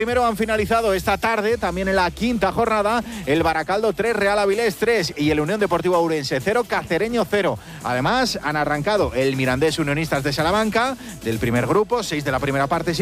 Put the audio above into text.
Primero han finalizado esta tarde, también en la quinta jornada, el Baracaldo 3, Real Avilés 3 y el Unión Deportiva Ourense 0, Cacereño 0. Además, han arrancado el Mirandés Unionistas de Salamanca, del primer grupo, 6 de la primera parte.